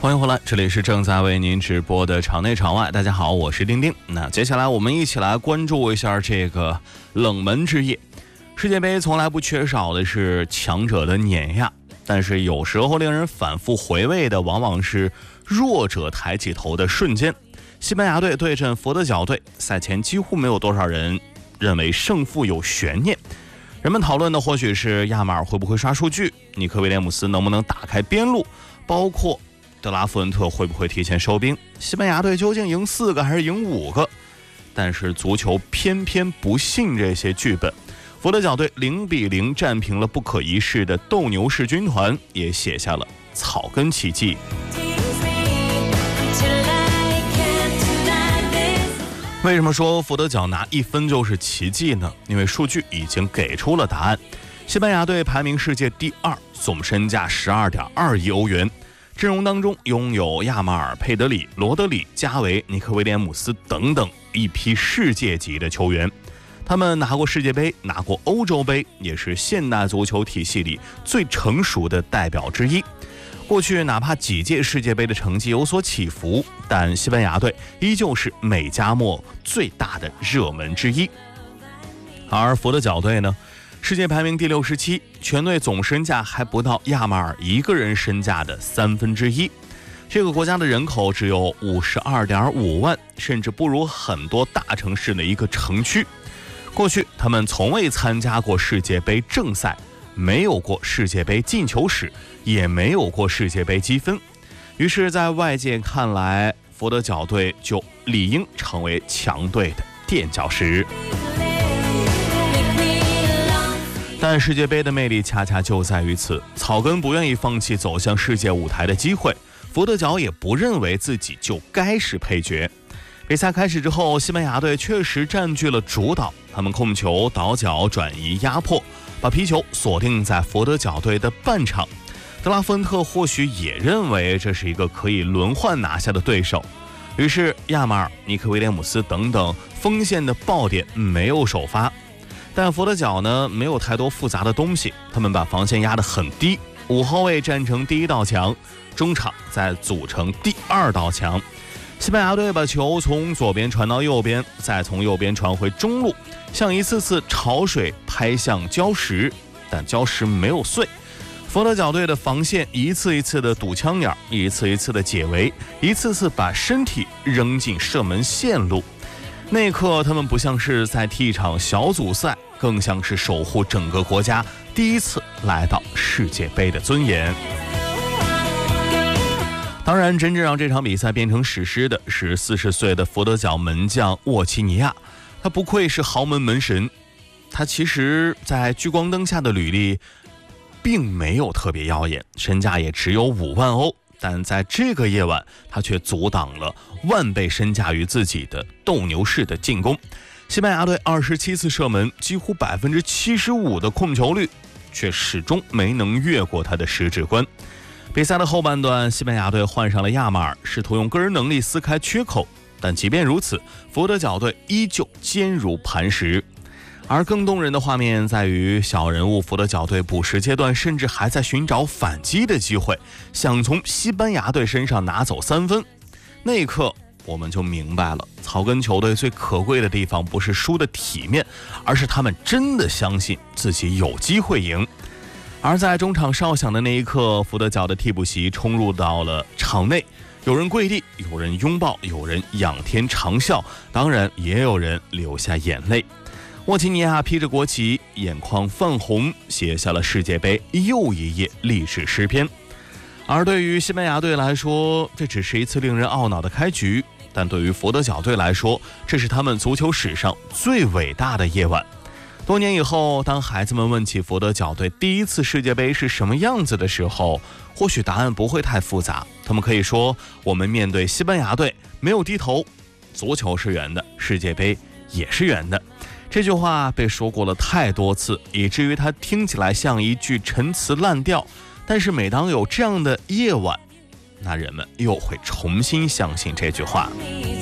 欢迎回来，这里是正在为您直播的场内场外。大家好，我是丁丁。那接下来我们一起来关注一下这个冷门之夜。世界杯从来不缺少的是强者的碾压，但是有时候令人反复回味的往往是弱者抬起头的瞬间。西班牙队对阵佛得角队，赛前几乎没有多少人认为胜负有悬念。人们讨论的或许是亚马尔会不会刷数据，尼克威廉姆斯能不能打开边路，包括德拉夫恩特会不会提前收兵，西班牙队究竟赢4个还是赢5个。但是足球偏偏不信这些剧本，佛得角队0-0战平了不可一世的斗牛士军团，也写下了草根奇迹。为什么说佛得角拿1分就是奇迹呢？因为数据已经给出了答案。西班牙队排名世界第2，总身价12.2亿欧元，阵容当中拥有亚马尔、佩德里、罗德里、加维、尼克威廉姆斯等等一批世界级的球员。他们拿过世界杯，拿过欧洲杯，也是现代足球体系里最成熟的代表之一。过去哪怕几届世界杯的成绩有所起伏，但西班牙队依旧是美加墨最大的热门之一。而佛得角队呢，世界排名第67，全队总身价还不到亚马尔一个人身价的1/3。这个国家的人口只有52.5万，甚至不如很多大城市的一个城区。过去他们从未参加过世界杯正赛，没有过世界杯进球史，也没有过世界杯积分。于是在外界看来，佛得角队就理应成为强队的垫脚石。但世界杯的魅力恰恰就在于此，草根不愿意放弃走向世界舞台的机会，佛得角也不认为自己就该是配角。比赛开始之后，西班牙队确实占据了主导，他们控球、倒脚、转移、压迫，把皮球锁定在佛得角队的半场。德拉夫恩特或许也认为这是一个可以轮换拿下的对手，于是亚马尔、尼克威廉姆斯等等锋线的爆点没有首发。但佛得角呢，没有太多复杂的东西，他们把防线压得很低，5后卫站成第1道墙，中场再组成第2道墙。西班牙队把球从左边传到右边，再从右边传回中路，像一次次潮水拍向礁石，但礁石没有碎。佛得角队的防线一次一次的堵枪眼，一次一次的解围，一次次把身体扔进射门线路。那一刻，他们不像是在踢一场小组赛，更像是守护整个国家第一次来到世界杯的尊严。当然，真正让这场比赛变成史诗的是40岁的佛得角门将沃齐尼亚。他不愧是豪门门神，他其实在聚光灯下的履历并没有特别耀眼，身价也只有5万欧，但在这个夜晚，他却阻挡了10000倍身价于自己的斗牛士的进攻。西班牙队27次射门，几乎75%的控球率，却始终没能越过他的十指关。比赛的后半段，西班牙队换上了亚马尔，试图用个人能力撕开缺口，但即便如此，佛得角队依旧坚如磐石。而更动人的画面在于，小人物佛得角队补时阶段甚至还在寻找反击的机会，想从西班牙队身上拿走3分。那一刻，我们就明白了，草根球队最可贵的地方不是输的体面，而是他们真的相信自己有机会赢。而在中场哨响的那一刻，佛得角的替补席冲入到了场内，有人跪地，有人拥抱，有人仰天长啸，当然也有人流下眼泪。沃齐尼亚披着国旗，眼眶泛红，写下了世界杯又一页励志诗篇。而对于西班牙队来说，这只是一次令人懊恼的开局，但对于佛得角队来说，这是他们足球史上最伟大的夜晚。多年以后，当孩子们问起佛得角队第一次世界杯是什么样子的时候，或许答案不会太复杂。他们可以说，我们面对西班牙队没有低头，足球是圆的，世界杯也是圆的。这句话被说过了太多次，以至于它听起来像一句陈词滥调，但是每当有这样的夜晚，那人们又会重新相信这句话。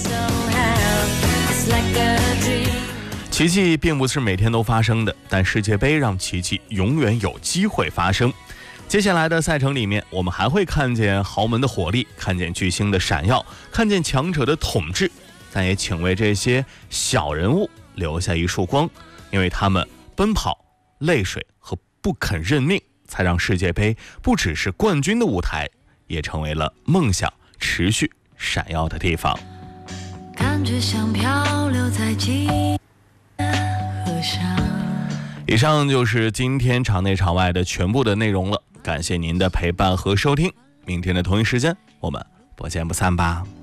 奇迹并不是每天都发生的，但世界杯让奇迹永远有机会发生。 接下来的赛程里面，我们还会看见豪门的火力，看见巨星的闪耀，看见强者的统治，但也请为这些小人物留下一束光，因为他们奔跑、泪水和不肯认命，才让世界杯不只是冠军的舞台，也成为了梦想持续闪耀的地方。 感觉像漂流在记忆的河上。 以上就是今天场内场外的全部的内容了，感谢您的陪伴和收听，明天的同一时间我们不见不散吧。